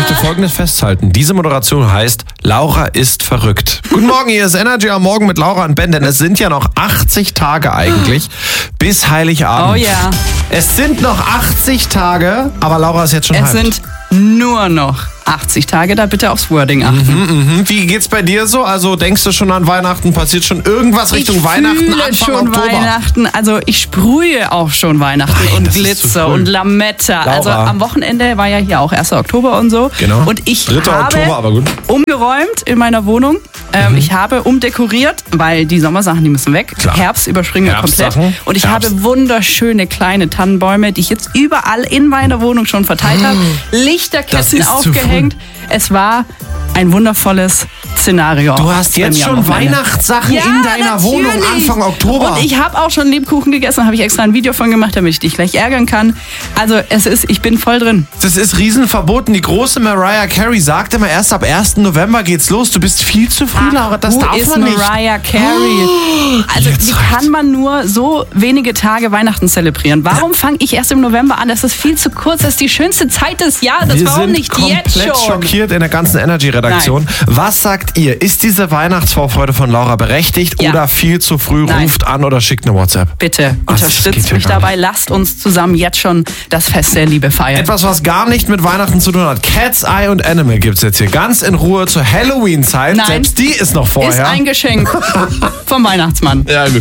bitte Folgendes festhalten. Diese Moderation heißt, Laura ist verrückt. Guten Morgen, hier ist Energy am Morgen mit Laura und Ben, denn es sind ja noch 80 Tage eigentlich bis Heiligabend. Oh ja. Es sind noch 80 Tage, aber Laura ist jetzt schon Es hyped. sind nur noch 80 Tage, da bitte aufs Wording achten. Wie geht's bei dir so? Also denkst du schon an Weihnachten? Passiert schon irgendwas Richtung Weihnachten, fühle Anfang schon Oktober? Weihnachten, also ich sprühe auch schon Weihnachten Nein, und das ist zu Glitzer früh. und Lametta. Laura. Also am Wochenende war ja hier auch 1. Oktober und so. Genau. Und ich 3. habe Oktober, aber gut. umgeräumt in meiner Wohnung. Ich habe umdekoriert, weil die Sommersachen, die müssen weg. Klar. Herbst überspringen wir komplett. Herbstsachen. Und ich Herbst. habe wunderschöne kleine Tannenbäume, die ich jetzt überall in meiner Wohnung schon verteilt habe. Das Lichterketten ist zu aufgehängt. Es war ein wundervolles Szenario. Du hast bei jetzt mir am schon Wochenende. Weihnachtssachen Ja, in deiner Wohnung natürlich. Anfang Oktober. Und ich habe auch schon Lebkuchen gegessen, habe ich extra ein Video von gemacht, damit ich dich gleich ärgern kann. Also ich bin voll drin. Das ist riesenverboten. Die große Mariah Carey sagt immer, erst ab 1. November geht's los. Du bist viel zu früh, Laura. Das Wo darf ist man nicht. Mariah Carey? Also jetzt wie reicht's. kann man nur so wenige Tage Weihnachten zelebrieren? Warum fange ich erst im November an? Das ist viel zu kurz. Das ist die schönste Zeit des Jahres. Wir Warum sind nicht komplett jetzt schon? schockiert in der ganzen Energy-Redaktion. Was sagt ihr? Ist diese Weihnachtsvorfreude von Laura berechtigt Ja. oder viel zu früh? Nein. Ruft an oder schickt eine WhatsApp. Bitte Das unterstützt geht ja mich gar dabei. Lasst uns zusammen jetzt schon das Fest der Liebe feiern. Etwas, was gar nicht mit Weihnachten zu tun hat. Cat's Eye und Animal gibt's jetzt hier ganz in Ruhe zur Halloween-Zeit. Nein. Selbst die ist noch vorher. Ist ein Geschenk vom Weihnachtsmann. Ja, gut.